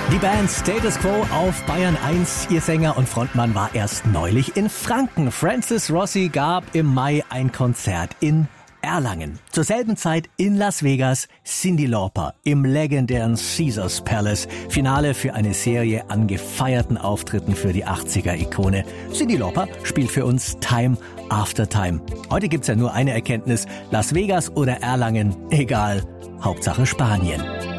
Die Band Status Quo auf Bayern 1. Ihr Sänger und Frontmann war erst neulich in Franken. Francis Rossi gab im Mai ein Konzert in Erlangen. Zur selben Zeit in Las Vegas Cyndi Lauper im legendären Caesars Palace. Finale für eine Serie an gefeierten Auftritten für die 80er-Ikone. Cyndi Lauper spielt für uns Time After Time. Heute gibt's ja nur eine Erkenntnis. Las Vegas oder Erlangen, egal. Hauptsache Spanien.